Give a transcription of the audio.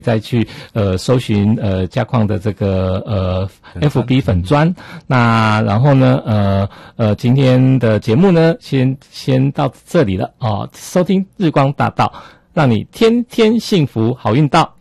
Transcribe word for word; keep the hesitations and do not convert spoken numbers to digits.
再去呃搜寻呃嘉矿的这个呃 F B 粉专。那然后呢呃呃今天的节目呢先先到这里了哦，收听日光大道，让你天天幸福好运到。